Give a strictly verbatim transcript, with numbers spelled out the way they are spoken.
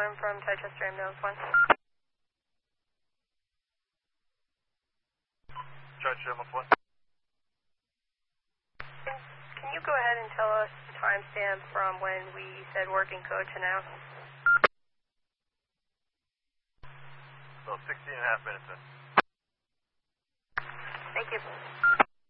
calling from Chichester Ambulance one. Chichester Ambulance one. Can you go ahead and tell us the timestamp from when we said working code to now? About sixteen and a half minutes in. Thank you.